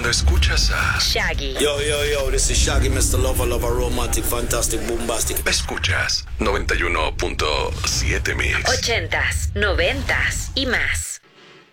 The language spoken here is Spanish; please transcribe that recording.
cuando escuchas a Shaggy. Yo, this is Shaggy, Mr. Lover, romantic, fantastic, bombastic. Escuchas 91.7 Mix. 80s, 90s y más.